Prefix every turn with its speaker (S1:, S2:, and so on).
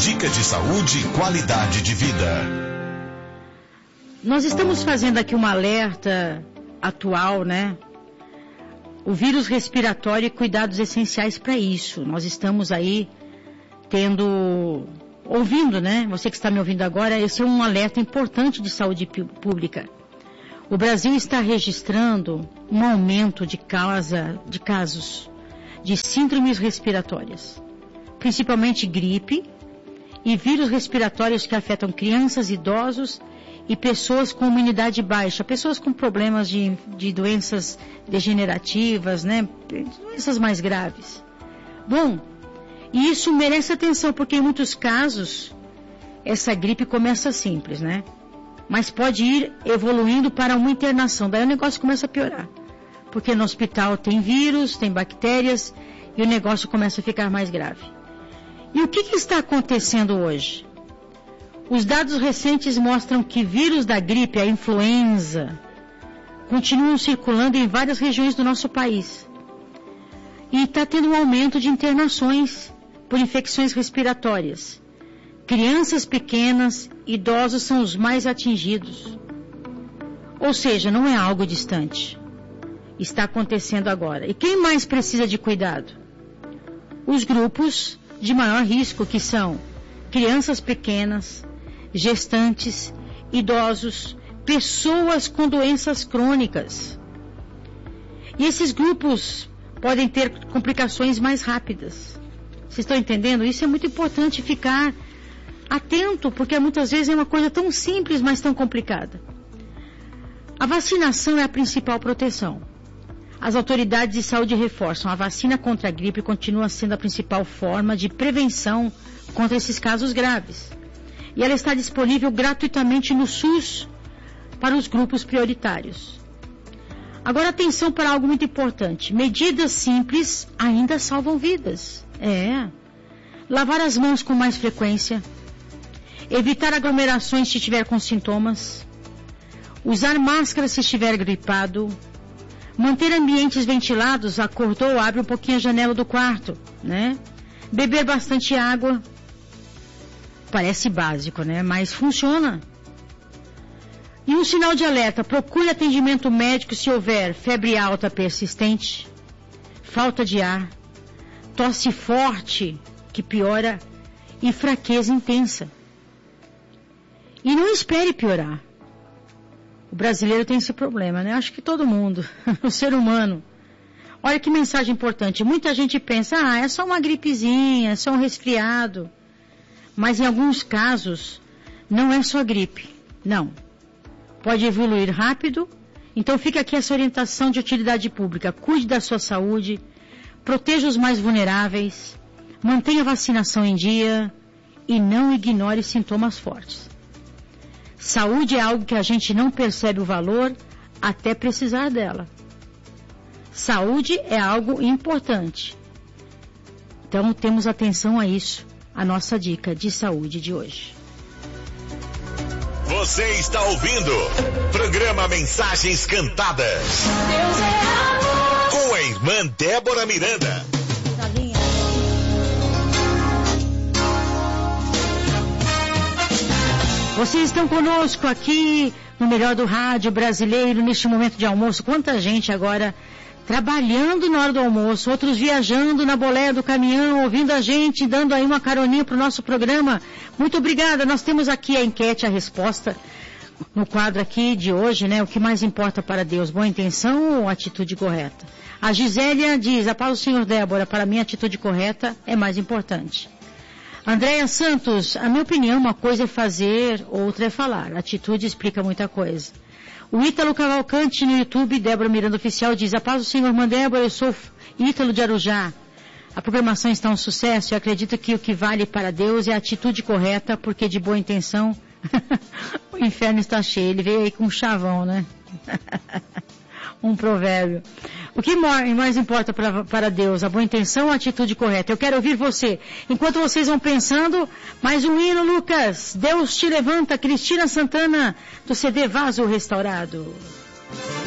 S1: dica de saúde e qualidade de vida.
S2: Nós estamos fazendo aqui um alerta atual, né? O vírus respiratório e cuidados essenciais para isso. Nós estamos aí ouvindo, né? Você que está me ouvindo agora, esse é um alerta importante de saúde pública. O Brasil está registrando um aumento de casos de síndromes respiratórias, principalmente gripe e vírus respiratórios que afetam crianças, idosos e pessoas com imunidade baixa, pessoas com problemas de doenças degenerativas, né? Doenças mais graves. Bom, e isso merece atenção, porque em muitos casos essa gripe começa simples, né? Mas pode ir evoluindo para uma internação, daí o negócio começa a piorar. Porque no hospital tem vírus, tem bactérias e o negócio começa a ficar mais grave. E o que está acontecendo hoje? Os dados recentes mostram que vírus da gripe, a influenza, continuam circulando em várias regiões do nosso país. E está tendo um aumento de internações por infecções respiratórias. Crianças pequenas, idosos são os mais atingidos. Ou seja, não é algo distante. Está acontecendo agora. E quem mais precisa de cuidado? Os grupos de maior risco, que são crianças pequenas, gestantes, idosos, pessoas com doenças crônicas. E esses grupos podem ter complicações mais rápidas. Vocês estão entendendo? Isso é muito importante ficar atento, porque muitas vezes é uma coisa tão simples, mas tão complicada. A vacinação é a principal proteção. As autoridades de saúde reforçam: a vacina contra a gripe continua sendo a principal forma de prevenção contra esses casos graves. E ela está disponível gratuitamente no SUS para os grupos prioritários. Agora, atenção para algo muito importante. Medidas simples ainda salvam vidas. Lavar as mãos com mais frequência. Evitar aglomerações se estiver com sintomas. Usar máscara se estiver gripado. Manter ambientes ventilados. Acordou, abre um pouquinho a janela do quarto, né? Beber bastante água. Parece básico, né? Mas funciona. E um sinal de alerta: procure atendimento médico se houver febre alta persistente, falta de ar, tosse forte, que piora, e fraqueza intensa. E não espere piorar. O brasileiro tem esse problema, né? Acho que todo mundo, o ser humano. Olha que mensagem importante. Muita gente pensa: é só uma gripezinha, é só um resfriado. Mas em alguns casos, não é só gripe. Não. Pode evoluir rápido. Então fica aqui essa orientação de utilidade pública. Cuide da sua saúde, proteja os mais vulneráveis, mantenha a vacinação em dia e não ignore sintomas fortes. Saúde é algo que a gente não percebe o valor até precisar dela. Saúde é algo importante. Então temos atenção a isso, a nossa dica de saúde de hoje.
S1: Você está ouvindo programa Mensagens Cantadas. Deus é amor. Com a irmã Débora Miranda.
S2: Vocês estão conosco aqui no Melhor do Rádio Brasileiro, neste momento de almoço. Quanta gente agora trabalhando na hora do almoço, outros viajando na boleia do caminhão, ouvindo a gente, dando aí uma caroninha para o nosso programa. Muito obrigada. Nós temos aqui a enquete, a resposta no quadro aqui de hoje, né? O que mais importa para Deus, boa intenção ou atitude correta? A Gisélia diz: a paz do Senhor, Débora, para mim a atitude correta é mais importante. Andréia Santos: a minha opinião, uma coisa é fazer, outra é falar. A atitude explica muita coisa. O Ítalo Cavalcante no YouTube, Débora Miranda Oficial, diz: a paz do Senhor, irmã Débora, eu sou Ítalo de Arujá. A programação está um sucesso e acredito que o que vale para Deus é a atitude correta, porque de boa intenção o inferno está cheio. Ele veio aí com um chavão, né? Um provérbio. O que mais importa para Deus? A boa intenção ou a atitude correta? Eu quero ouvir você. Enquanto vocês vão pensando, mais um hino, Lucas. Deus te levanta, Cristina Santana, do CD Vaso Restaurado.